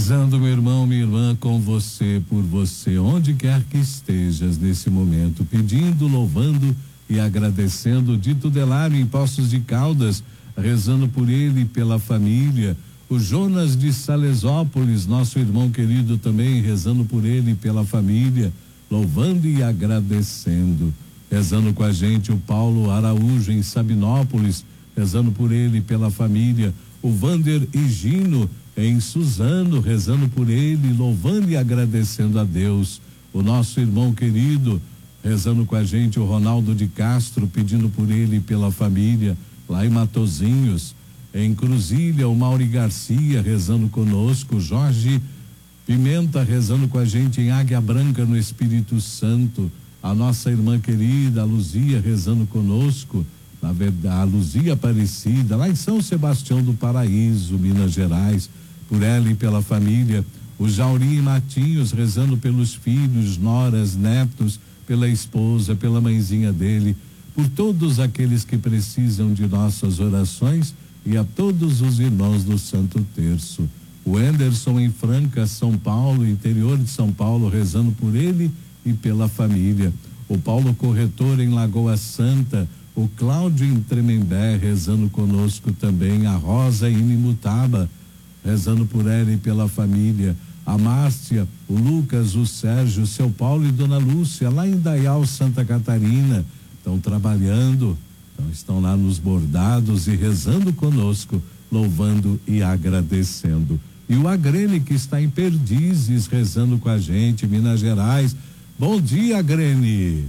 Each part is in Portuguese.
Rezando, meu irmão, minha irmã, com você, por você, onde quer que estejas nesse momento, pedindo, louvando e agradecendo. Dito Delário em Poços de Caldas, rezando por ele e pela família. O Jonas de Salesópolis, nosso irmão querido também, rezando por ele e pela família, louvando e agradecendo. Rezando com a gente o Paulo Araújo em Sabinópolis, rezando por ele e pela família. O Vander Higino em Suzano, rezando por ele, louvando e agradecendo a Deus. O nosso irmão querido, rezando com a gente, o Ronaldo de Castro, pedindo por ele e pela família, lá em Matozinhos. Em Cruzília, o Mauri Garcia, rezando conosco. Jorge Pimenta, rezando com a gente em Águia Branca, no Espírito Santo. A nossa irmã querida, a Luzia, rezando conosco. Na verdade, a Luzia Aparecida, lá em São Sebastião do Paraíso, Minas Gerais, por ela e pela família. O Jauri Matinhos, rezando pelos filhos, noras, netos, pela esposa, pela mãezinha dele, por todos aqueles que precisam de nossas orações e a todos os irmãos do Santo Terço. O Anderson em Franca, São Paulo, interior de São Paulo, rezando por ele e pela família. O Paulo Corretor em Lagoa Santa, o Cláudio em Tremembé, rezando conosco também. A Rosa em Imutaba, rezando por ela e pela família. A Márcia, o Lucas, o Sérgio, o seu Paulo e Dona Lúcia, lá em Dayal, Santa Catarina, estão trabalhando, estão lá nos bordados e rezando conosco, louvando e agradecendo. E o Agrene, que está em Perdizes, rezando com a gente, Minas Gerais. Bom dia, Agrene.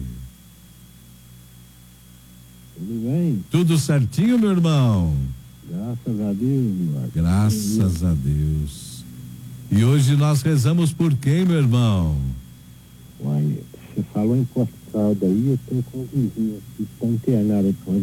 Tudo bem? Tudo certinho, meu irmão? Graças a Deus, Marcos. Graças a Deus. E hoje nós rezamos por quem, meu irmão? Uai, você falou em Poços de Caldas aí, eu tô com um vizinho que está internado aqui.